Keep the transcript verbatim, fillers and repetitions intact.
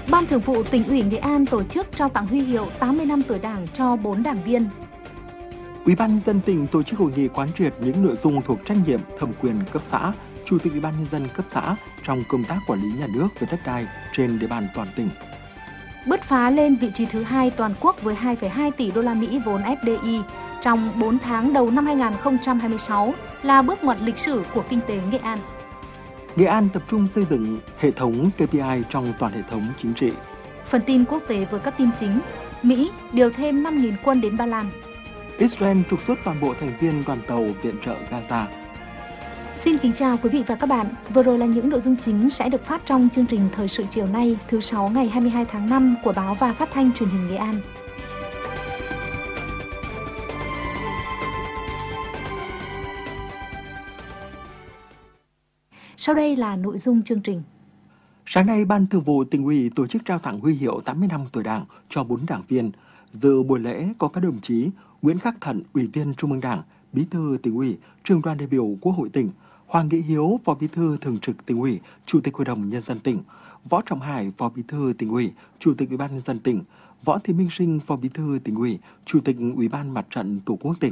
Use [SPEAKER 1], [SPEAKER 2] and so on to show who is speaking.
[SPEAKER 1] Ban Thường vụ Tỉnh ủy Nghệ An tổ chức trao tặng huy hiệu tám mươi năm tuổi Đảng cho bốn đảng viên.
[SPEAKER 2] Ủy ban nhân dân tỉnh tổ chức hội nghị quán triệt những nội dung thuộc trách nhiệm, thẩm quyền cấp xã, Chủ tịch Ủy ban nhân dân cấp xã trong công tác quản lý nhà nước về đất đai trên địa bàn toàn tỉnh.
[SPEAKER 1] Bứt phá lên vị trí thứ hai toàn quốc với hai phẩy hai tỷ đô la Mỹ vốn ép đê i trong bốn tháng đầu năm hai nghìn không trăm hai mươi sáu là bước ngoặt lịch sử của kinh tế Nghệ An.
[SPEAKER 2] Nghệ An tập trung xây dựng hệ thống ca pê i trong toàn hệ thống chính trị.
[SPEAKER 1] Phần tin quốc tế với các tin chính: Mỹ điều thêm năm nghìn quân đến Ba Lan.
[SPEAKER 2] Israel trục xuất toàn bộ thành viên đoàn tàu viện trợ Gaza.
[SPEAKER 1] Xin kính chào quý vị và các bạn. Vừa rồi là những nội dung chính sẽ được phát trong chương trình Thời sự chiều nay, thứ sáu ngày hai mươi hai tháng năm của Báo và Phát thanh Truyền hình Nghệ An. Sau đây là nội dung chương trình.
[SPEAKER 2] Sáng nay, Ban Thường vụ Tỉnh ủy tổ chức trao tặng huy hiệu tám mươi năm tuổi Đảng cho bốn đảng viên. Dự buổi lễ có các đồng chí Nguyễn Khắc Thận, Ủy viên Trung ương Đảng, Bí thư Tỉnh ủy, Trưởng đoàn đại biểu Quốc hội tỉnh; Hoàng Nghĩa Hiếu, Phó Bí thư Thường trực Tỉnh ủy, Chủ tịch Hội đồng Nhân dân tỉnh; Võ Trọng Hải, Phó Bí thư Tỉnh ủy, Chủ tịch Ủy ban nhân dân tỉnh; Võ Thị Minh Sinh, Phó Bí thư Tỉnh ủy, Chủ tịch Ủy ban Mặt trận Tổ quốc tỉnh.